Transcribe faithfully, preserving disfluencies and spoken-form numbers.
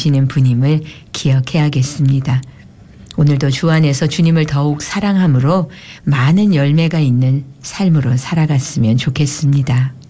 주시는 분임을 기억해야겠습니다. 오늘도 주 안에서 주님을 더욱 사랑함으로 많은 열매가 있는 삶으로 살아갔으면 좋겠습니다.